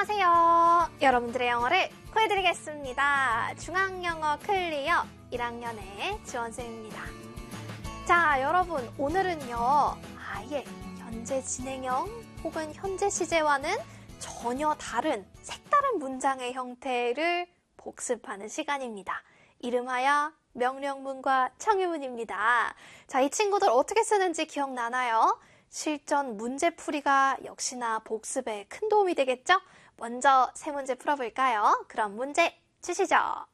안녕하세요. 여러분들의 영어를 구해드리겠습니다. 중앙영어 클리어 1학년의 지원쌤입니다. 자, 여러분 오늘은요. 아예 현재 진행형 혹은 현재 시제와는 전혀 다른 색다른 문장의 형태를 복습하는 시간입니다. 이름하여 명령문과 청유문입니다. 자, 이 친구들 어떻게 쓰는지 기억나나요? 실전 문제풀이가 역시나 복습에 큰 도움이 되겠죠? 먼저 세 문제 풀어볼까요? 그럼 문제 주시죠.